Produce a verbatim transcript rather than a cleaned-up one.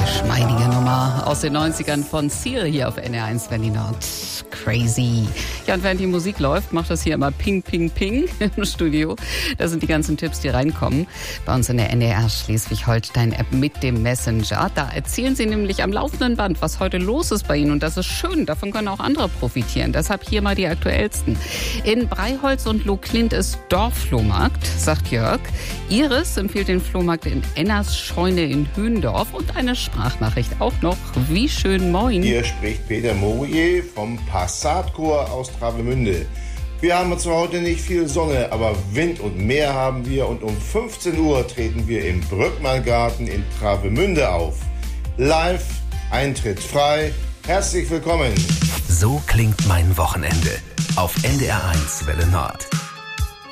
Geschmeidige Nummer aus den neunzigern von Seal hier auf N R eins Berlin Nord. Crazy. Ja, und während die Musik läuft, macht das hier immer Ping, Ping, Ping im Studio. Das sind die ganzen Tipps, die reinkommen. Bei uns in der N D R Schleswig-Holstein-App mit dem Messenger. Da erzählen sie nämlich am laufenden Band, was heute los ist bei ihnen. Und das ist schön. Davon können auch andere profitieren. Deshalb hier mal die aktuellsten. In Breiholz und Lohklint ist Dorfflohmarkt, sagt Jörg. Iris empfiehlt den Flohmarkt in Enners Scheune in Hündorf. Und eine Sprachnachricht auch noch. Wie schön, moin. Hier spricht Peter Mourier vom Passatchor aus Travemünde. Wir haben zwar heute nicht viel Sonne, aber Wind und Meer haben wir und um fünfzehn Uhr treten wir im Brückmanngarten in Travemünde auf. Live, Eintritt frei, herzlich willkommen. So klingt mein Wochenende auf N D R eins Welle Nord.